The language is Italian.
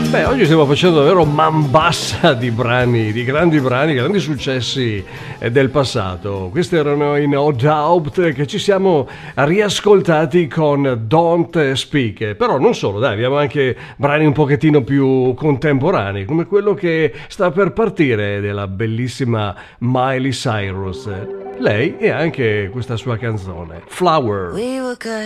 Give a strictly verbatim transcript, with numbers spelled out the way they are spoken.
Beh, oggi stiamo facendo davvero man bassa di brani, di grandi brani, grandi successi eh, del passato. Questi erano i No Doubt che ci siamo riascoltati con Don't Speak. Però non solo, dai, abbiamo anche brani un pochettino più contemporanei, come quello che sta per partire della bellissima Miley Cyrus. Lei e anche questa sua canzone, Flower. We were good